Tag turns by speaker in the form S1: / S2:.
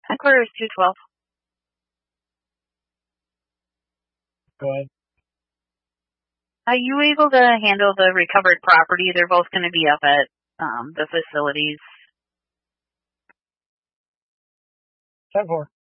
S1: Headquarters 212.
S2: Go ahead.
S1: Are you able to handle the recovered property? They're both going to be up at the facilities.
S2: 10-4.